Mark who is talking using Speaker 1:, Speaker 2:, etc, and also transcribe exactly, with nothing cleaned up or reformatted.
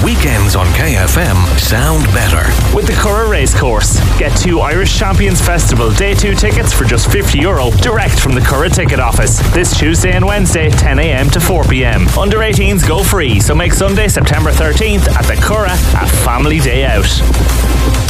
Speaker 1: weekends on K F M sound better.
Speaker 2: With the Curragh Racecourse, get two Irish Champions Festival Day two tickets for just fifty euro direct from the Curragh ticket office. This Tuesday and Wednesday, ten a m to four p m. Under eighteens go free, so make Sunday, September thirteenth at the Curragh a family day out.